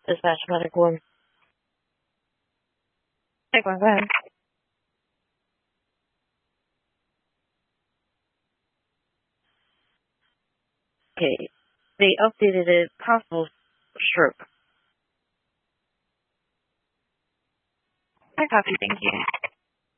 Dispatch medic one. Take one, go ahead. Okay. They updated it, possible stroke. I copy, thank you.